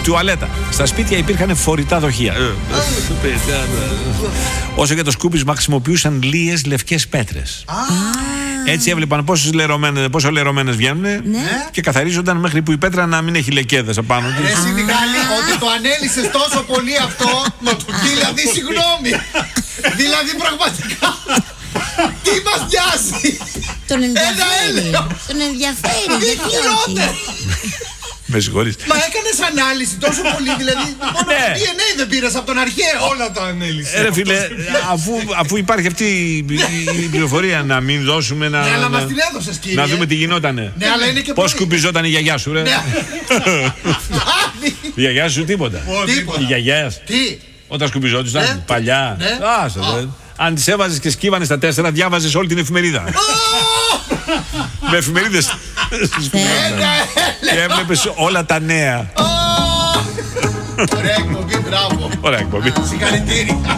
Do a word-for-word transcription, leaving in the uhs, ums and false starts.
Τουαλέτα. Στα σπίτια υπήρχαν φορητά δοχεία. Όσο για το σκούπισμα χρησιμοποιούσαν λίες λευκές πέτρες. Έτσι έβλεπαν πόσο λερωμένες, πόσο λερωμένες βγαίνουν και καθαρίζονταν μέχρι που η πέτρα να μην έχει λεκέδες απάνω της. Εσύ Μιχάλη, ότι το ανέλυσες τόσο πολύ αυτό, δηλαδή συγγνώμη. Δηλαδή πραγματικά, τι μας νοιάζει. Τον ενδιαφέρει. Τον ενδιαφέρει. Γιατί όχι. Με συγχωρείς. Μα έκανες ανάλυση τόσο πολύ, δηλαδή μόνο το ντι εν έι δεν πήρες από τον αρχαίο. Όλα τα ανέλησε. Ρε φίλε, αφού, αφού υπάρχει αυτή η πληροφορία να μην δώσουμε να, Ναι, αλλά να, μας την έδωσες, κύριε. να δούμε τι γινότανε. Ναι, αλλά είναι και Πώς πολύ. σκουπιζόταν η γιαγιά σου, ρε. Η γιαγιά σου τίποτα. Τίποτα. Η γιαγιάς. Τι. Όταν σκουπιζόντουσαν Ναι. παλιά. Ναι. Άσε, ρε. Αν τις έβαζες και σκύβανε στα τέσσερα, διάβαζες όλη την εφημερίδα. Με εφημερίδες. Και έβλεπες όλα τα νέα. Ωραία εκπομπή, μπράβο. Ωραία εκπομπή. Συγχαρητήρια.